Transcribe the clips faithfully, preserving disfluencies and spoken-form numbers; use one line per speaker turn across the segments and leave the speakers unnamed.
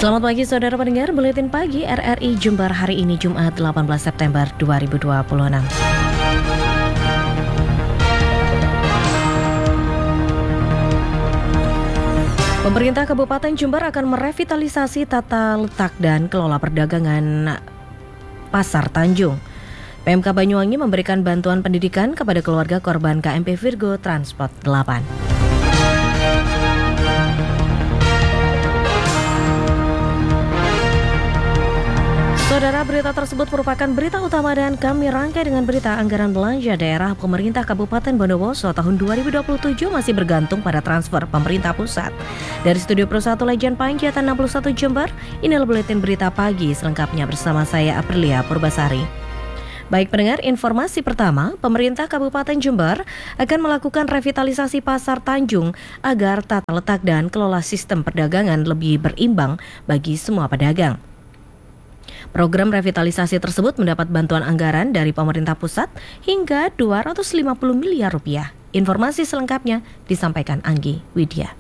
Selamat pagi saudara pendengar, Buletin Pagi R R I Jember hari ini Jumat delapan belas September dua ribu dua puluh enam. Pemerintah Kabupaten Jember akan merevitalisasi tata letak dan kelola perdagangan Pasar Tanjung. P M K Banyuwangi memberikan bantuan pendidikan kepada keluarga korban K M P Virgo Transport delapan. Saudara, berita tersebut merupakan berita utama dan kami rangkai dengan berita anggaran belanja daerah pemerintah Kabupaten Bondowoso tahun dua ribu dua puluh tujuh masih bergantung pada transfer pemerintah pusat. Dari Studio Pro satu Legend Panjatan enam puluh satu Jember, inilah Buletin Berita Pagi selengkapnya bersama saya Aprilia Purbasari. Baik pendengar, informasi pertama, pemerintah Kabupaten Jember akan melakukan revitalisasi Pasar Tanjung agar tata letak dan kelola sistem perdagangan lebih berimbang bagi semua pedagang. Program revitalisasi tersebut mendapat bantuan anggaran dari pemerintah pusat hingga dua ratus lima puluh miliar rupiah. Informasi selengkapnya disampaikan Anggi Widya.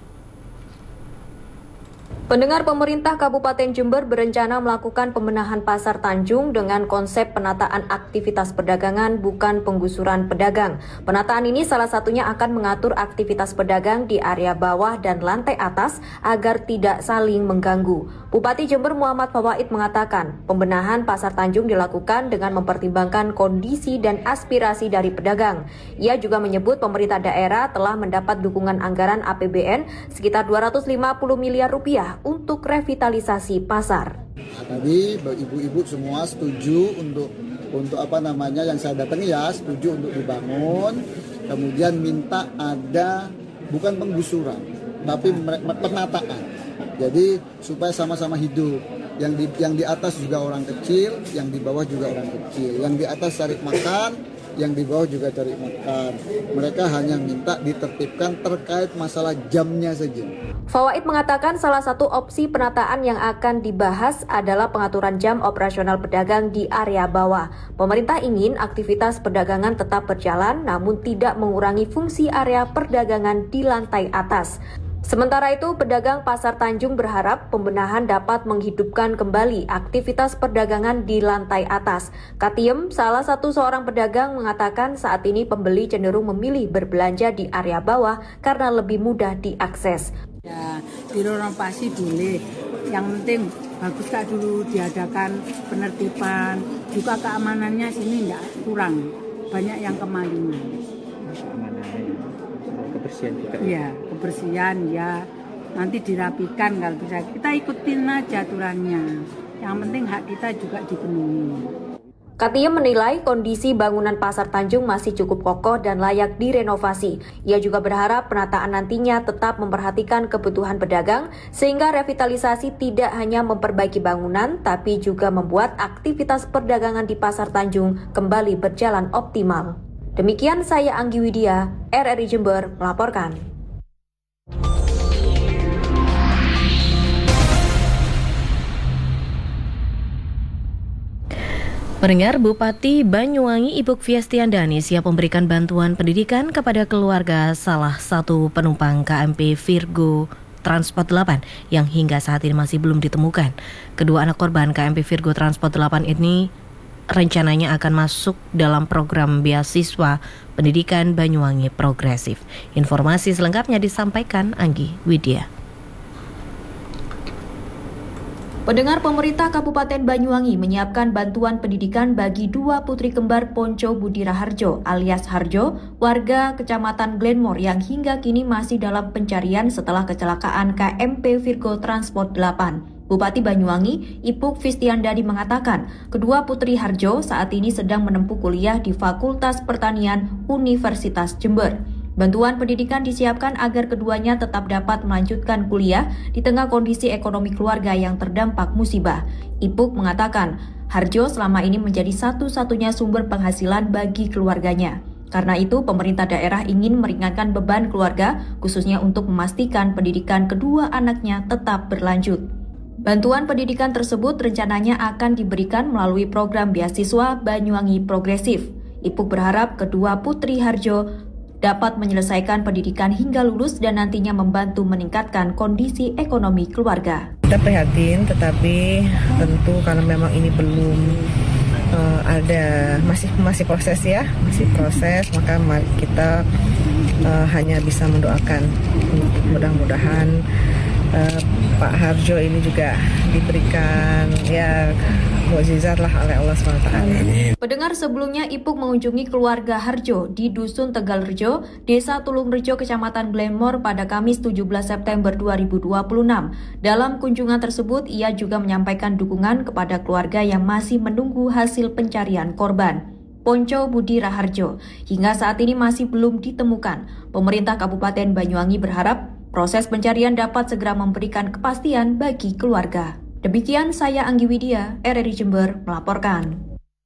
Pendengar, pemerintah Kabupaten Jember berencana melakukan pembenahan Pasar Tanjung dengan konsep penataan aktivitas perdagangan bukan penggusuran pedagang. Penataan ini salah satunya akan mengatur aktivitas pedagang di area bawah dan lantai atas agar tidak saling mengganggu. Bupati Jember Muhammad Fawaid mengatakan, pembenahan Pasar Tanjung dilakukan dengan mempertimbangkan kondisi dan aspirasi dari pedagang. Ia juga menyebut pemerintah daerah telah mendapat dukungan anggaran A P B N sekitar dua ratus lima puluh miliar rupiah untuk revitalisasi pasar.
Nah, tadi ibu-ibu semua setuju untuk untuk apa namanya yang saya datangi ya setuju untuk dibangun, kemudian minta ada bukan penggusuran tapi penataan. Jadi supaya sama-sama hidup. Yang di yang di atas juga orang kecil, yang di bawah juga orang kecil. Yang di atas cari makan, yang di bawah juga cari makan. Mereka hanya minta ditertibkan terkait masalah jamnya saja.
Fawaid mengatakan salah satu opsi penataan yang akan dibahas adalah pengaturan jam operasional pedagang di area bawah. Pemerintah ingin aktivitas perdagangan tetap berjalan namun tidak mengurangi fungsi area perdagangan di lantai atas. Sementara itu, pedagang Pasar Tanjung berharap pembenahan dapat menghidupkan kembali aktivitas perdagangan di lantai atas. Katiem, salah satu seorang pedagang, mengatakan saat ini pembeli cenderung memilih berbelanja di area bawah karena lebih mudah diakses.
Ya, direnovasi boleh. Yang penting bagus tak dulu diadakan penertiban, juga keamanannya sini enggak kurang. Banyak yang kemalingan. Kebersihan juga. Iya, kebersihan ya. Nanti dirapikan kalau bisa. Kita ikutin aja aturannya. Yang penting hak kita juga dipenuhi.
Katiem menilai kondisi bangunan Pasar Tanjung masih cukup kokoh dan layak direnovasi. Ia juga berharap penataan nantinya tetap memperhatikan kebutuhan pedagang sehingga revitalisasi tidak hanya memperbaiki bangunan tapi juga membuat aktivitas perdagangan di Pasar Tanjung kembali berjalan optimal. Demikian saya Anggi Widya, R R I Jember melaporkan.
Pendengar, Bupati Banyuwangi Ibu Fiestiandani siap memberikan bantuan pendidikan kepada keluarga salah satu penumpang K M P Virgo Transport delapan yang hingga saat ini masih belum ditemukan. Kedua anak korban K M P Virgo Transport delapan ini rencananya akan masuk dalam program beasiswa pendidikan Banyuwangi Progresif. Informasi selengkapnya disampaikan Anggi Widya.
Pendengar, pemerintah Kabupaten Banyuwangi menyiapkan bantuan pendidikan bagi dua putri kembar Ponco Budi Raharjo alias Harjo, warga Kecamatan Glenmore yang hingga kini masih dalam pencarian setelah kecelakaan K M P Virgo Transport delapan. Bupati Banyuwangi, Ibu Fiestiandani mengatakan, kedua putri Harjo saat ini sedang menempuh kuliah di Fakultas Pertanian Universitas Jember. Bantuan pendidikan disiapkan agar keduanya tetap dapat melanjutkan kuliah di tengah kondisi ekonomi keluarga yang terdampak musibah. Ipuk mengatakan, Harjo selama ini menjadi satu-satunya sumber penghasilan bagi keluarganya. Karena itu, pemerintah daerah ingin meringankan beban keluarga, khususnya untuk memastikan pendidikan kedua anaknya tetap berlanjut. Bantuan pendidikan tersebut rencananya akan diberikan melalui program beasiswa Banyuwangi Progresif. Ipuk berharap kedua putri Harjo dapat menyelesaikan pendidikan hingga lulus dan nantinya membantu meningkatkan kondisi ekonomi keluarga.
Kita prihatin, tetapi tentu karena memang ini belum uh, ada masih masih proses ya, masih proses, maka mari kita uh, hanya bisa mendoakan mudah-mudahan uh, Pak Harjo ini juga diberikan ya mukjizat lah oleh Allah subhanahu wa taala.
Pendengar, sebelumnya Ipuk mengunjungi keluarga Harjo di Dusun Tegalrejo, Desa Tulungrejo, Kecamatan Glenmore pada Kamis tujuh belas September dua ribu dua puluh enam. Dalam kunjungan tersebut, ia juga menyampaikan dukungan kepada keluarga yang masih menunggu hasil pencarian korban. Ponco Budi Raharjo hingga saat ini masih belum ditemukan. Pemerintah Kabupaten Banyuwangi berharap proses pencarian dapat segera memberikan kepastian bagi keluarga. Demikian saya Anggi Widya, R R I Jember melaporkan.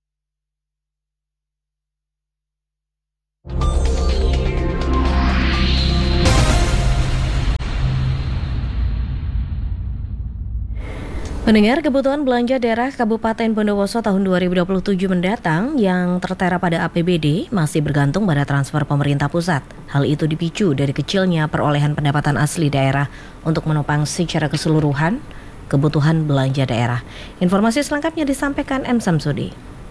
Mendengar kebutuhan belanja daerah Kabupaten Bondowoso tahun dua ribu dua puluh tujuh mendatang yang tertera pada A P B D masih bergantung pada transfer pemerintah pusat. Hal itu dipicu dari kecilnya perolehan pendapatan asli daerah untuk menopang secara keseluruhan kebutuhan belanja daerah. Informasi selengkapnya disampaikan M. Samsudi.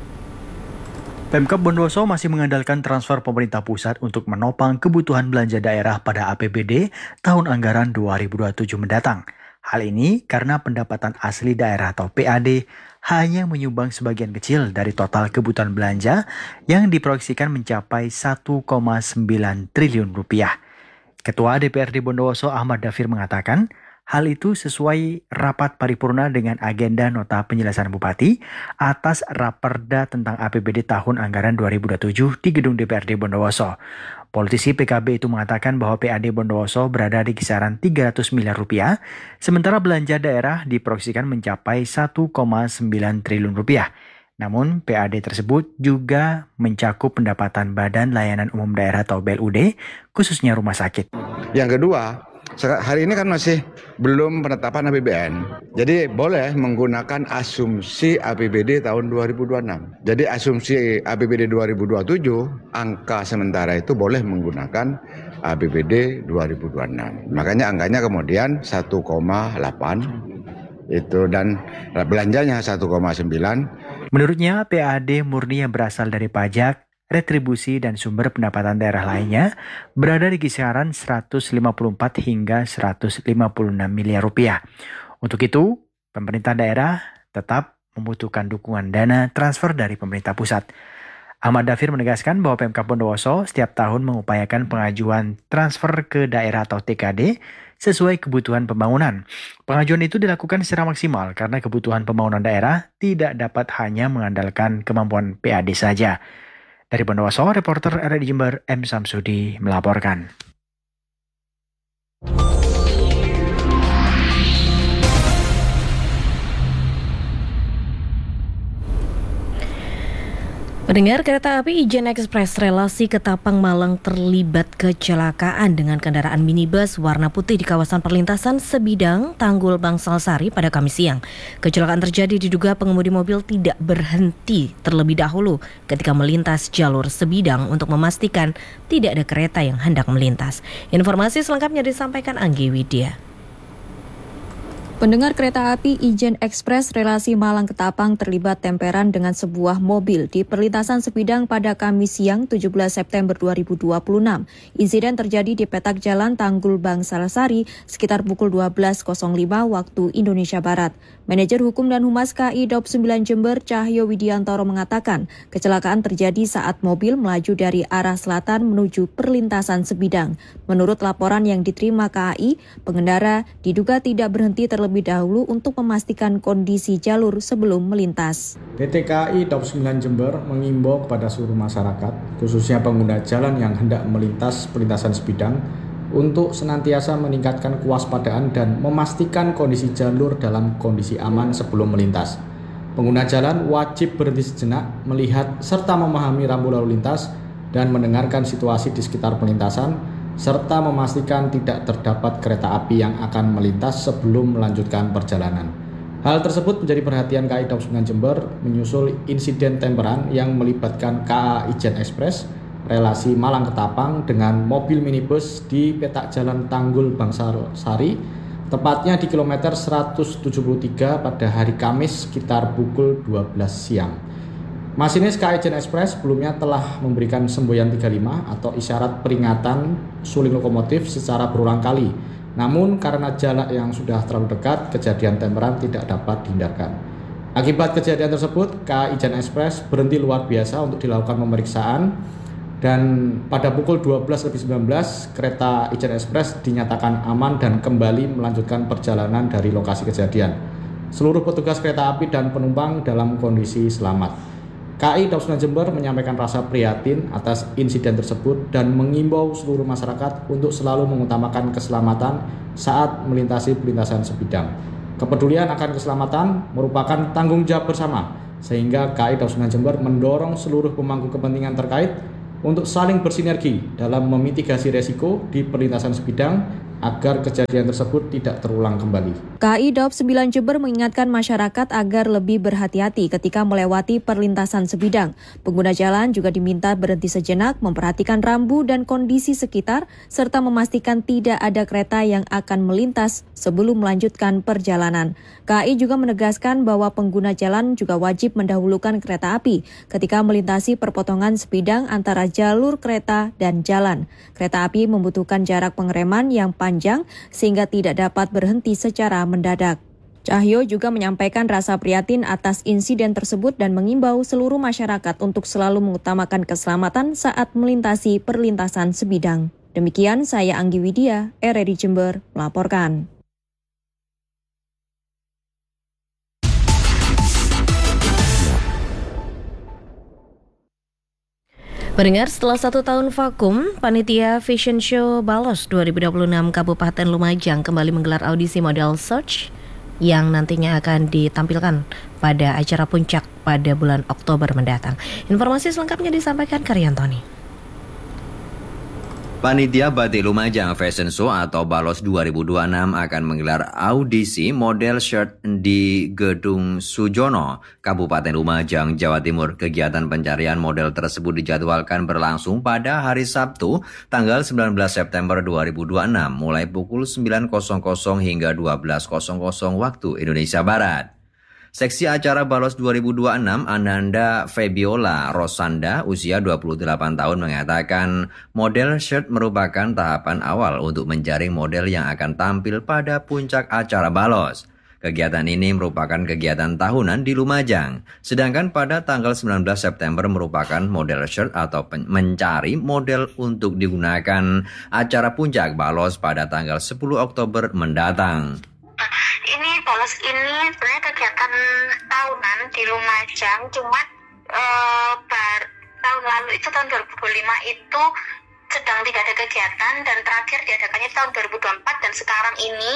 Pemkab Bondowoso masih mengandalkan transfer pemerintah pusat untuk menopang kebutuhan belanja daerah pada A P B D tahun anggaran dua ribu dua puluh tujuh mendatang. Hal ini karena pendapatan asli daerah atau P A D hanya menyumbang sebagian kecil dari total kebutuhan belanja yang diproyeksikan mencapai satu koma sembilan triliun rupiah. Ketua D P R D Bondowoso Ahmad Dafir mengatakan, hal itu sesuai rapat paripurna dengan agenda nota penjelasan Bupati atas Raperda tentang A P B D tahun anggaran dua ribu dua puluh tujuh di gedung D P R D Bondowoso. Politisi P K B itu mengatakan bahwa P A D Bondowoso berada di kisaran tiga ratus miliar rupiah, sementara belanja daerah diproyeksikan mencapai satu koma sembilan triliun rupiah. Namun P A D tersebut juga mencakup pendapatan Badan Layanan Umum Daerah atau B L U D, khususnya rumah sakit.
Yang kedua, hari ini kan masih belum penetapan A P B N. Jadi boleh menggunakan asumsi A P B D tahun dua ribu dua puluh enam. Jadi asumsi A P B D dua ribu dua puluh tujuh, angka sementara itu boleh menggunakan A P B D dua ribu dua puluh enam. Makanya angkanya kemudian satu koma delapan itu dan belanjanya satu koma sembilan.
Menurutnya P A D murni yang berasal dari pajak, retribusi dan sumber pendapatan daerah lainnya berada di kisaran seratus lima puluh empat hingga seratus lima puluh enam miliar rupiah. Untuk itu, pemerintah daerah tetap membutuhkan dukungan dana transfer dari pemerintah pusat. Ahmad Dafir menegaskan bahwa Pemkab Bondowoso setiap tahun mengupayakan pengajuan transfer ke daerah atau T K D sesuai kebutuhan pembangunan. Pengajuan itu dilakukan secara maksimal karena kebutuhan pembangunan daerah tidak dapat hanya mengandalkan kemampuan P A D saja. Dari Bondowoso, reporter R R I Jember M. Samsudi melaporkan.
Pendengar, kereta api Ijen Express relasi Ketapang Malang terlibat kecelakaan dengan kendaraan minibus warna putih di kawasan perlintasan Sebidang, Tanggul Bangsalsari pada Kamis siang. Kecelakaan terjadi diduga pengemudi mobil tidak berhenti terlebih dahulu ketika melintas jalur Sebidang untuk memastikan tidak ada kereta yang hendak melintas. Informasi selengkapnya disampaikan Anggi Widya.
Pendengar, kereta api Ijen Express relasi Malang Ketapang terlibat temperan dengan sebuah mobil di perlintasan Sebidang pada Kamis siang tujuh belas September dua ribu dua puluh enam. Insiden terjadi di petak jalan Tanggul Bangsalsari sekitar pukul dua belas lima waktu Indonesia Barat. Manajer Hukum dan Humas K I Daob sembilan Jember, Cahyo Widiantoro mengatakan, kecelakaan terjadi saat mobil melaju dari arah selatan menuju perlintasan Sebidang. Menurut laporan yang diterima K A I, pengendara diduga tidak berhenti terlebih lebih dahulu untuk memastikan kondisi jalur sebelum melintas.
P T K A I Daob sembilan Jember mengimbau kepada seluruh masyarakat, khususnya pengguna jalan yang hendak melintas perlintasan Sebidang, untuk senantiasa meningkatkan kewaspadaan dan memastikan kondisi jalur dalam kondisi aman sebelum melintas. Pengguna jalan wajib berhenti sejenak, melihat serta memahami rambu lalu lintas dan mendengarkan situasi di sekitar perlintasan, serta memastikan tidak terdapat kereta api yang akan melintas sebelum melanjutkan perjalanan. Hal tersebut menjadi perhatian K I Daob sembilan Jember menyusul insiden temperan yang melibatkan K A Ijen Express relasi Malang Ketapang dengan mobil minibus di petak jalan Tanggul Bangsalsari tepatnya di kilometer seratus tujuh puluh tiga pada hari Kamis sekitar pukul dua belas siang. Masinis K A I Ijen Express sebelumnya telah memberikan semboyan tiga puluh lima atau isyarat peringatan suling lokomotif secara berulang kali. Namun karena jarak yang sudah terlalu dekat, kejadian temperan tidak dapat dihindarkan. Akibat kejadian tersebut, K A I Ijen Express berhenti luar biasa untuk dilakukan pemeriksaan dan pada pukul dua belas lebih sembilan belas kereta Ijen Express dinyatakan aman dan kembali melanjutkan perjalanan dari lokasi kejadian. Seluruh petugas kereta api dan penumpang dalam kondisi selamat. K A I Daob sembilan Jember menyampaikan rasa prihatin atas insiden tersebut dan mengimbau seluruh masyarakat untuk selalu mengutamakan keselamatan saat melintasi perlintasan sebidang. Kepedulian akan keselamatan merupakan tanggung jawab bersama, sehingga K A I Daob sembilan Jember mendorong seluruh pemangku kepentingan terkait untuk saling bersinergi dalam memitigasi resiko di perlintasan sebidang agar kejadian tersebut tidak terulang kembali.
K A I Daob sembilan Jember mengingatkan masyarakat agar lebih berhati-hati ketika melewati perlintasan sebidang. Pengguna jalan juga diminta berhenti sejenak, memperhatikan rambu dan kondisi sekitar, serta memastikan tidak ada kereta yang akan melintas sebelum melanjutkan perjalanan. K A I juga menegaskan bahwa pengguna jalan juga wajib mendahulukan kereta api ketika melintasi perpotongan sebidang antara jalur kereta dan jalan. Kereta api membutuhkan jarak pengereman yang panjang sehingga tidak dapat berhenti secara mendadak. Cahyo juga menyampaikan rasa prihatin atas insiden tersebut dan mengimbau seluruh masyarakat untuk selalu mengutamakan keselamatan saat melintasi perlintasan sebidang. Demikian saya Anggi Widya, R R I Jember, melaporkan.
Pendengar, setelah satu tahun vakum, Panitia Fashion Show Balos dua ribu dua puluh enam Kabupaten Lumajang kembali menggelar audisi model search yang nantinya akan ditampilkan pada acara puncak pada bulan Oktober mendatang. Informasi selengkapnya disampaikan Karyantoni.
Panitia Batik Lumajang Fashion Show atau Balos dua ribu dua puluh enam akan menggelar audisi model shirt di Gedung Sujono, Kabupaten Lumajang, Jawa Timur. Kegiatan pencarian model tersebut dijadwalkan berlangsung pada hari Sabtu, tanggal sembilan belas September dua ribu dua puluh enam, mulai pukul sembilan hingga dua belas waktu Indonesia Barat. Seksi acara Balos dua ribu dua puluh enam, Ananda Febiola Rosanda, usia dua puluh delapan tahun, mengatakan model shirt merupakan tahapan awal untuk menjaring model yang akan tampil pada puncak acara Balos. Kegiatan ini merupakan kegiatan tahunan di Lumajang. Sedangkan pada tanggal sembilan belas September merupakan model shirt atau mencari model untuk digunakan acara puncak Balos pada tanggal sepuluh Oktober mendatang.
Ini Balos ini sebenarnya kegiatan tahunan di Lumajang, cuma uh, bar, tahun lalu itu tahun dua ribu dua puluh lima itu sedang tidak ada kegiatan dan terakhir diadakannya tahun dua ribu dua puluh empat dan sekarang ini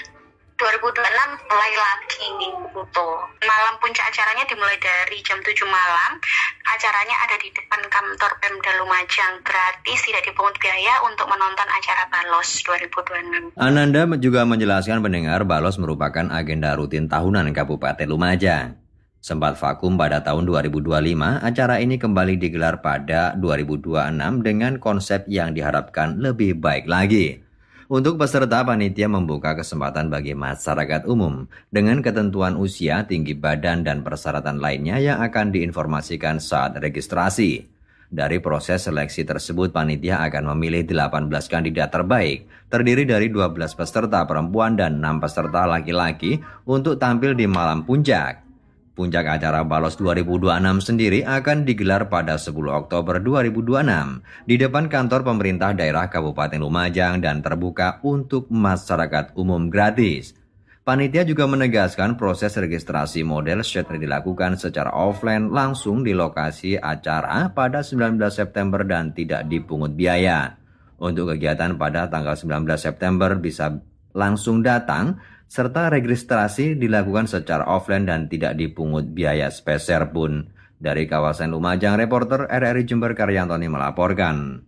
dua ribu dua puluh enam mulai lagi gitu. Malam puncak acaranya dimulai dari jam tujuh malam. Acaranya ada di depan kantor Pemda Lumajang, gratis, tidak dipungut biaya untuk menonton acara Balos dua ribu dua puluh enam.
Ananda juga menjelaskan pendengar Balos merupakan agenda rutin tahunan Kabupaten Lumajang. Sempat vakum pada tahun dua ribu dua puluh lima, acara ini kembali digelar pada dua ribu dua puluh enam dengan konsep yang diharapkan lebih baik lagi. Untuk peserta, panitia membuka kesempatan bagi masyarakat umum dengan ketentuan usia, tinggi badan, dan persyaratan lainnya yang akan diinformasikan saat registrasi. Dari proses seleksi tersebut, panitia akan memilih delapan belas kandidat terbaik, terdiri dari dua belas peserta perempuan dan enam peserta laki-laki untuk tampil di malam puncak. Puncak acara Balos dua ribu dua puluh enam sendiri akan digelar pada sepuluh Oktober dua ribu dua puluh enam di depan kantor pemerintah daerah Kabupaten Lumajang dan terbuka untuk masyarakat umum gratis. Panitia juga menegaskan proses registrasi model shirt dilakukan secara offline langsung di lokasi acara pada sembilan belas September dan tidak dipungut biaya. Untuk kegiatan pada tanggal sembilan belas September bisa langsung datang, serta registrasi dilakukan secara offline dan tidak dipungut biaya speser pun. Dari kawasan Lumajang, reporter R R I Jember Karyantoni melaporkan.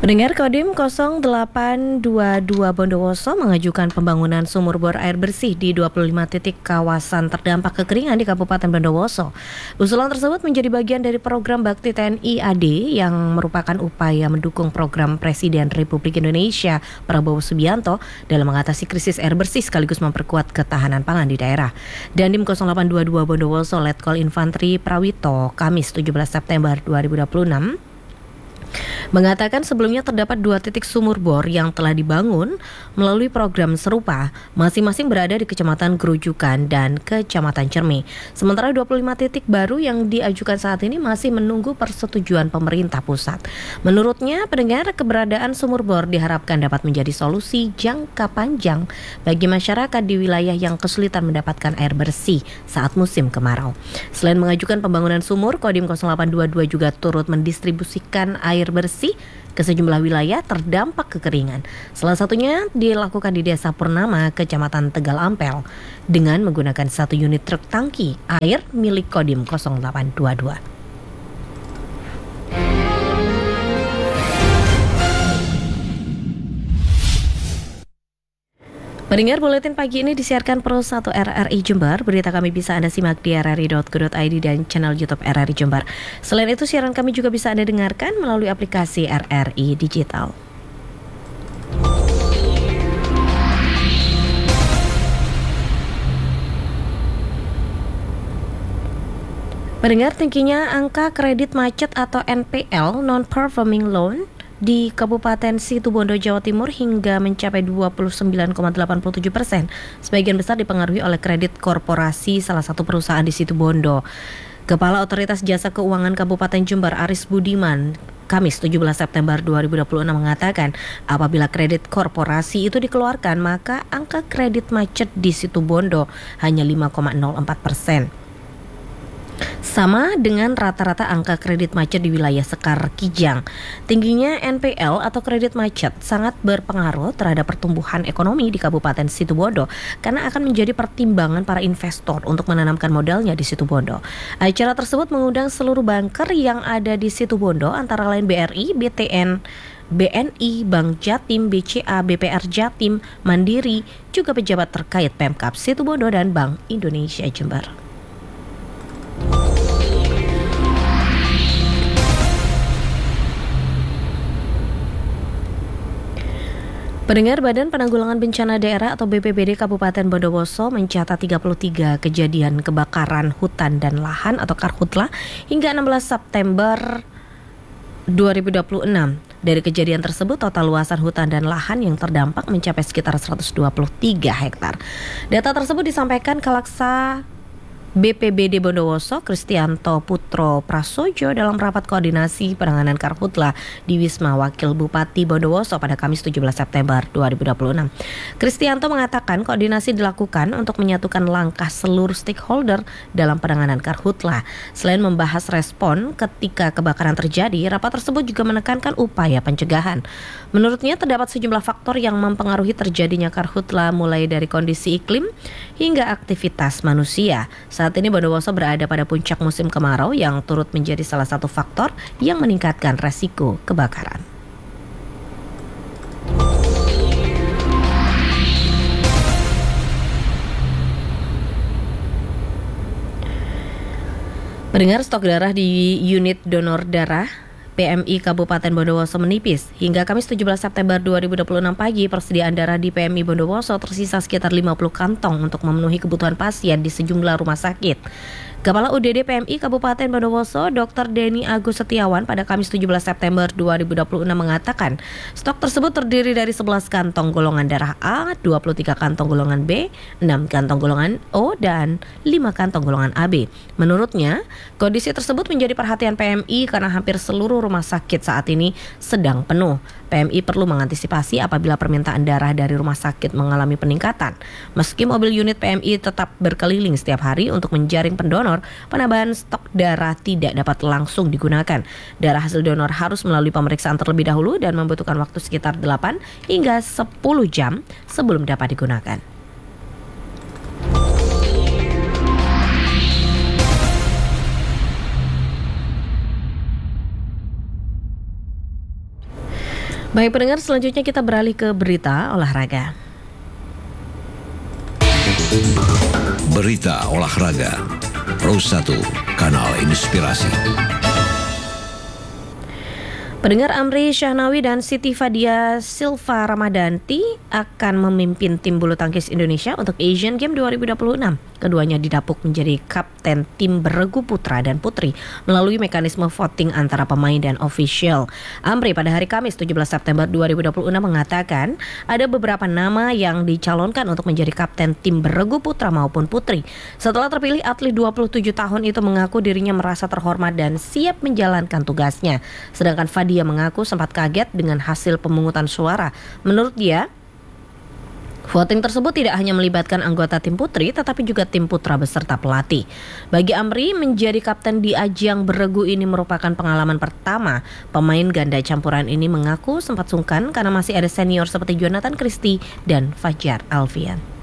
Pendengar, Kodim nol delapan dua dua Bondowoso mengajukan pembangunan sumur bor air bersih di dua puluh lima titik kawasan terdampak kekeringan di Kabupaten Bondowoso. Usulan tersebut menjadi bagian dari program Bakti T N I A D yang merupakan upaya mendukung program Presiden Republik Indonesia Prabowo Subianto dalam mengatasi krisis air bersih sekaligus memperkuat ketahanan pangan di daerah. Dandim nol delapan dua dua Bondowoso Letkol Infantri Prawito Kamis tujuh belas September dua ribu dua puluh enam mengatakan sebelumnya terdapat dua titik sumur bor yang telah dibangun melalui program serupa, masing-masing berada di Kecamatan Gerujukan dan Kecamatan Cermi. Sementara dua puluh lima titik baru yang diajukan saat ini masih menunggu persetujuan pemerintah pusat. Menurutnya, pendengar, keberadaan sumur bor diharapkan dapat menjadi solusi jangka panjang bagi masyarakat di wilayah yang kesulitan mendapatkan air bersih saat musim kemarau. Selain mengajukan pembangunan sumur, Kodim nol delapan dua dua juga turut mendistribusikan air bersih ke sejumlah wilayah terdampak kekeringan. Salah satunya dilakukan di Desa Purnama, Kecamatan Tegal Ampel, dengan menggunakan satu unit truk tangki air milik Kodim nol delapan dua dua. Pendengar, buletin pagi ini disiarkan Pro satu R R I Jember. Berita kami bisa Anda simak di r r i dot co dot i d dan channel YouTube R R I Jember. Selain itu, siaran kami juga bisa Anda dengarkan melalui aplikasi R R I Digital. Pendengar, tingginya angka kredit macet atau N P L (Non-Performing Loan) di Kabupaten Situbondo, Jawa Timur hingga mencapai dua puluh sembilan koma delapan tujuh persen. Sebagian besar dipengaruhi oleh kredit korporasi salah satu perusahaan di Situbondo. Kepala Otoritas Jasa Keuangan Kabupaten Jember, Aris Budiman, Kamis tujuh belas September dua ribu dua puluh enam mengatakan, apabila kredit korporasi itu dikeluarkan, maka angka kredit macet di Situbondo hanya lima koma nol empat persen. Sama dengan rata-rata angka kredit macet di wilayah Sekar Kijang. Tingginya N P L atau kredit macet sangat berpengaruh terhadap pertumbuhan ekonomi di Kabupaten Situbondo karena akan menjadi pertimbangan para investor untuk menanamkan modalnya di Situbondo. Acara tersebut mengundang seluruh banker yang ada di Situbondo antara lain B R I, B T N, B N I, Bank Jatim, B C A, B P R Jatim, Mandiri, juga pejabat terkait Pemkab Situbondo dan Bank Indonesia Jember. Pendengar, Badan Penanggulangan Bencana Daerah atau B P B D Kabupaten Bondowoso mencatat tiga puluh tiga kejadian kebakaran hutan dan lahan atau karhutla hingga enam belas September dua ribu dua puluh enam. Dari kejadian tersebut, total luasan hutan dan lahan yang terdampak mencapai sekitar seratus dua puluh tiga hektar. Data tersebut disampaikan Kalaksa B P B D Bondowoso Kristianto Putro Prasojo dalam rapat koordinasi penanganan karhutla di Wisma Wakil Bupati Bondowoso pada Kamis tujuh belas September dua ribu dua puluh enam. Kristianto mengatakan koordinasi dilakukan untuk menyatukan langkah seluruh stakeholder dalam penanganan karhutla. Selain membahas respon ketika kebakaran terjadi, rapat tersebut juga menekankan upaya pencegahan. Menurutnya terdapat sejumlah faktor yang mempengaruhi terjadinya karhutla, mulai dari kondisi iklim hingga aktivitas manusia. Saat ini Bondowoso berada pada puncak musim kemarau yang turut menjadi salah satu faktor yang meningkatkan resiko kebakaran. Pendengar, stok darah di unit donor darah P M I Kabupaten Bondowoso menipis. Hingga Kamis tujuh belas September dua ribu dua puluh enam pagi, persediaan darah di P M I Bondowoso tersisa sekitar lima puluh kantong untuk memenuhi kebutuhan pasien di sejumlah rumah sakit. Kepala U D D P M I Kabupaten Bondowoso, Doktor Denny Agus Setiawan, pada Kamis tujuh belas September dua ribu dua puluh enam mengatakan, stok tersebut terdiri dari sebelas kantong golongan darah A, dua puluh tiga kantong golongan B, enam kantong golongan O, dan lima kantong golongan A B. Menurutnya, kondisi tersebut menjadi perhatian P M I karena hampir seluruh rumah sakit saat ini sedang penuh. P M I perlu mengantisipasi apabila permintaan darah dari rumah sakit mengalami peningkatan. Meski mobil unit P M I tetap berkeliling setiap hari untuk menjaring pendonor, penambahan stok darah tidak dapat langsung digunakan. Darah hasil donor harus melalui pemeriksaan terlebih dahulu dan membutuhkan waktu sekitar delapan hingga sepuluh jam sebelum dapat digunakan. Baik pendengar, selanjutnya kita beralih ke berita olahraga.
Berita olahraga Pro satu, kanal inspirasi.
Pendengar, Amri Syahnawi dan Siti Fadia Silva Ramadanti akan memimpin tim bulu tangkis Indonesia untuk Asian Games dua ribu dua puluh enam. Keduanya didapuk menjadi kapten tim beregu putra dan putri melalui mekanisme voting antara pemain dan official. Amri pada hari Kamis tujuh belas September dua ribu dua puluh enam mengatakan ada beberapa nama yang dicalonkan untuk menjadi kapten tim beregu putra maupun putri. Setelah terpilih, atlet dua puluh tujuh tahun itu mengaku dirinya merasa terhormat dan siap menjalankan tugasnya. Sedangkan Fadia mengaku sempat kaget dengan hasil pemungutan suara. Menurut dia, voting tersebut tidak hanya melibatkan anggota tim putri, tetapi juga tim putra beserta pelatih. Bagi Amri, menjadi kapten di ajang beregu ini merupakan pengalaman pertama. Pemain ganda campuran ini mengaku sempat sungkan karena masih ada senior seperti Jonathan Christie dan Fajar Alfian.